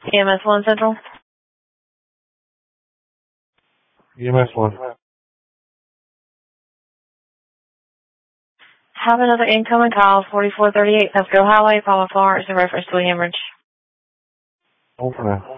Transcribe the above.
EMS 1 Central. EMS 1. Have another incoming call, 4438 Pasco Highway, Palma Florence, in reference to a hemorrhage. Hold for now.